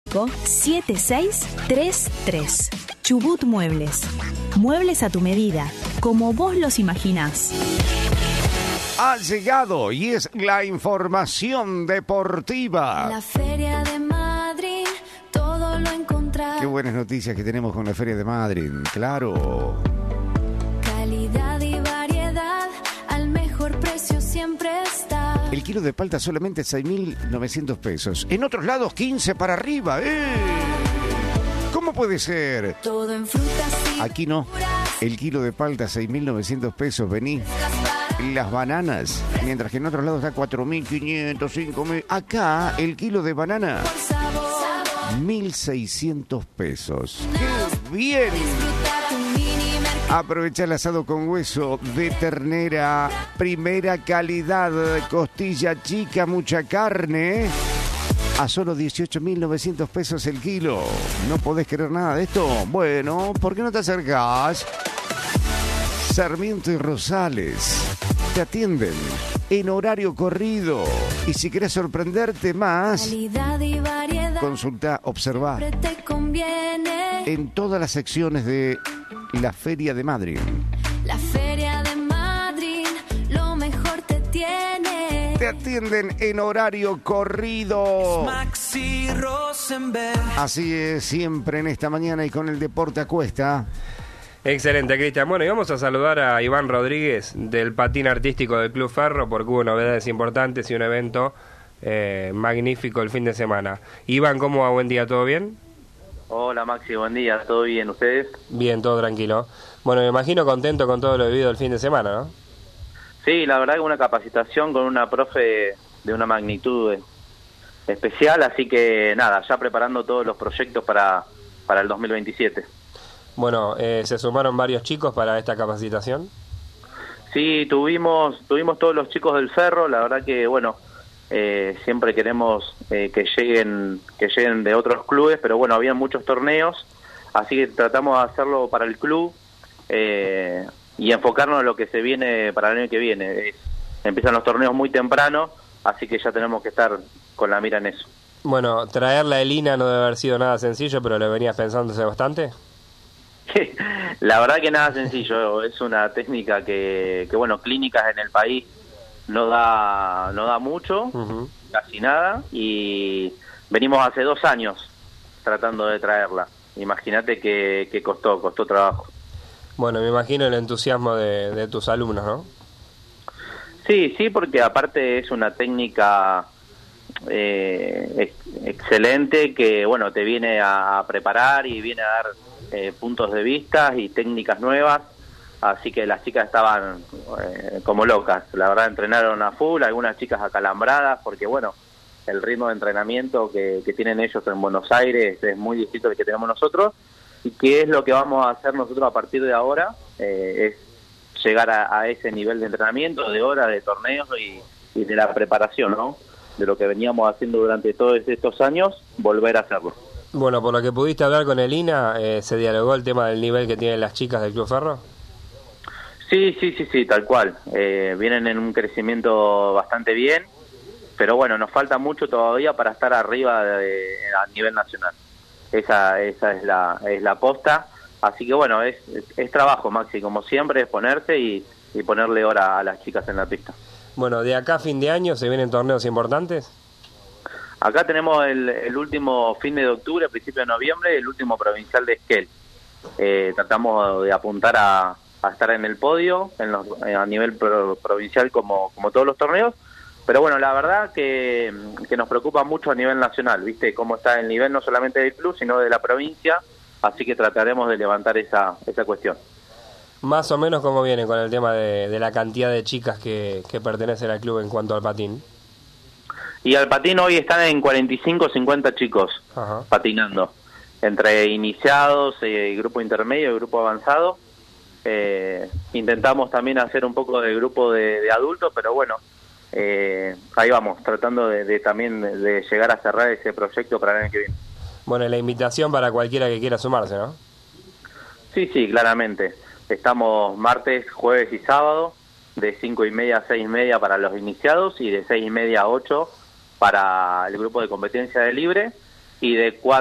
Pico 7633. Chubut Muebles. Muebles a tu medida, como vos los imaginás. Ha llegado y es la información deportiva. La Feria de Madrid, todo lo encontrás. Qué buenas noticias que tenemos con la Feria de Madrid, claro. Calidad y variedad, al mejor precio siempre está. El kilo de palta solamente 6.900 pesos. En otros lados 15 para arriba. ¿Cómo puede ser? Todo en frutas y Aquí no. verduras. El kilo de palta 6.900 pesos. Vení. Las bananas, mientras que en otros lados está 4.500, 5.000. Acá el kilo de banana, Por sabor, 1.600 pesos. ¡Qué bien! disfruta tu mini mercado. Aprovecha el asado con hueso de ternera, primera calidad, costilla chica, mucha carne, a solo 18.900 pesos el kilo. ¿No podés querer nada de esto? Bueno, ¿por qué no te acercás? Sarmiento y Rosales te atienden en horario corrido. Y si querés sorprenderte más, Calidad y variedad, consulta, observa siempre te conviene. en todas las secciones de la Feria de Madrid. La Feria de Madrid, lo mejor te tiene. Te atienden en horario corrido. Maxi Rosenberg. Así es, siempre en esta mañana y con el deporte a cuesta. Excelente, Cristian. Bueno, y vamos a saludar a Iván Rodríguez del patín artístico del Club Ferro, porque hubo novedades importantes y un evento magnífico el fin de semana. Iván, ¿cómo va? Buen día, ¿todo bien? Hola Maxi, buen día, ¿todo bien? ¿Ustedes? Bien, todo tranquilo. Bueno, me imagino contento con todo lo vivido el fin de semana, ¿no? Sí, la verdad que una capacitación con una profe de una magnitud especial, así que nada, ya preparando todos los proyectos para el 2027. Bueno, ¿se sumaron varios chicos para esta capacitación? Sí, tuvimos todos los chicos del Ferro, la verdad que bueno, siempre queremos que lleguen de otros clubes, pero bueno, había muchos torneos, así que tratamos de hacerlo para el club y enfocarnos en lo que se viene para el año que viene. Empiezan los torneos muy temprano, así que ya tenemos que estar con la mira en eso. Bueno, traer la Elina no debe haber sido nada sencillo, pero lo venías pensándose bastante. La verdad que nada sencillo, es una técnica que bueno, clínicas en el país no da mucho, casi nada, y venimos hace 2 años tratando de traerla. Imagínate que costó trabajo. Bueno, me imagino el entusiasmo de tus alumnos, ¿no? Sí, porque aparte es una técnica excelente que bueno, te viene a preparar y viene a dar puntos de vista y técnicas nuevas, así que las chicas estaban como locas, la verdad entrenaron a full, algunas chicas acalambradas, porque bueno, el ritmo de entrenamiento que tienen ellos en Buenos Aires es muy distinto al que tenemos nosotros, y que es lo que vamos a hacer nosotros a partir de ahora, es llegar a ese nivel de entrenamiento, de horas, de torneos y de la preparación, ¿no? De lo que veníamos haciendo durante todos estos años, volver a hacerlo. Bueno, por lo que pudiste hablar con Elina, ¿se dialogó el tema del nivel que tienen las chicas del Club Ferro? Sí, tal cual. Vienen en un crecimiento bastante bien, pero bueno, nos falta mucho todavía para estar arriba a nivel nacional. Esa es la posta. Así que bueno, es trabajo, Maxi, como siempre, es ponerse y ponerle hora a las chicas en la pista. Bueno, de acá a fin de año se vienen torneos importantes. Acá tenemos el último fin de octubre, principio de noviembre, el último provincial de Esquel. Tratamos de apuntar a estar en el podio a nivel provincial como todos los torneos, pero bueno, la verdad que nos preocupa mucho a nivel nacional, ¿viste? Cómo está el nivel no solamente del club, sino de la provincia, así que trataremos de levantar esa cuestión. Más o menos cómo viene con el tema de la cantidad de chicas que pertenecen al club en cuanto al patín. Y al patín hoy están en 45 o 50 chicos. Ajá. Patinando, entre iniciados, grupo intermedio y grupo avanzado. Intentamos también hacer un poco de grupo de adultos, pero bueno, ahí vamos, tratando de también de llegar a cerrar ese proyecto para el año que viene. Bueno, la invitación para cualquiera que quiera sumarse, ¿no? Sí, claramente. Estamos martes, jueves y sábado, de 5:30 a 6:30 para los iniciados y de 6:30 a 8 para el grupo de competencia de libre, y de 4